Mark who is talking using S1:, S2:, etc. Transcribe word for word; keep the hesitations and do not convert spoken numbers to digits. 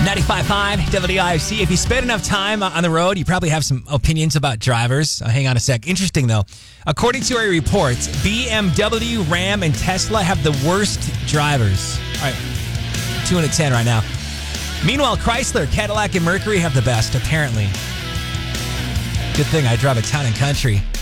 S1: ninety-five point five W I F C. If you spend enough time on the road, you probably have some opinions about drivers. Uh, hang on a sec. Interesting, though. According to a report, B M W, Ram, and Tesla have the worst drivers. All right, two and a ten right now. Meanwhile, Chrysler, Cadillac, and Mercury have the best, apparently. Good thing I drive a town and country.